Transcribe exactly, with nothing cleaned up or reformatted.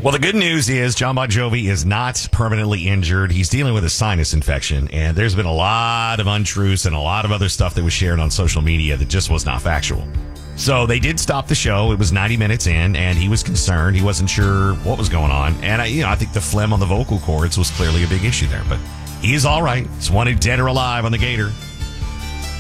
Well, the good news is John Bon Jovi is not permanently injured. He's dealing with a sinus infection, and there's been a lot of untruths and a lot of other stuff that was shared on social media that just was not factual. So they did stop the show. It was ninety minutes in, and he was concerned. He wasn't sure what was going on. And, I, you know, I think the phlegm on the vocal cords was clearly a big issue there. But he is all right. He's wanted dead or alive on the Gator.